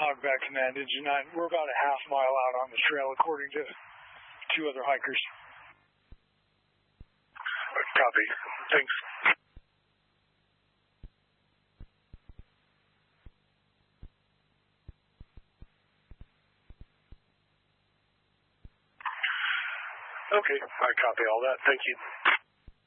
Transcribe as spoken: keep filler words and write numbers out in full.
Dogback Command, Engine nine. We're about a half mile out on the trail, according to two other hikers. Copy. Thanks. Okay, I copy all that. Thank you.